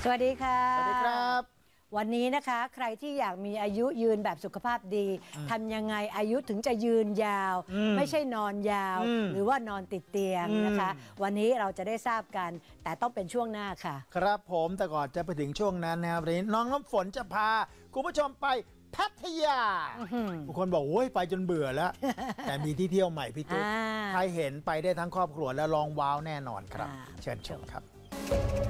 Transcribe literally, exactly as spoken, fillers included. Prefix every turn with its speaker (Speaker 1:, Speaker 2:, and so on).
Speaker 1: สวัสดีค่ะ
Speaker 2: สวัสดีครับ
Speaker 1: วันนี้นะคะใครที่อยากมีอายุยืนแบบสุขภาพดีทำยังไงอายุถึงจะยืนยาวไม่ใช่นอนยาวหรือว่านอนติดเตียงนะคะวันนี้เราจะได้ทราบกันแต่ต้องเป็นช่วงหน้าค่ะ
Speaker 2: ครับผมแต่ก่อนจะไปถึงช่วงนั้นนะครับวันนี้น้องน้ำฝนจะพาคุณผู้ชมไปพัทยาบางคนบอกโอ้ยไปจนเบื่อแล้ว แต่มีที่เที่ยวใหม่พี่ตุ๊กใครเห็นไปได้ทั้งครอบครัวแล้วลองว้าวแน่นอนครับเชิญชมครับ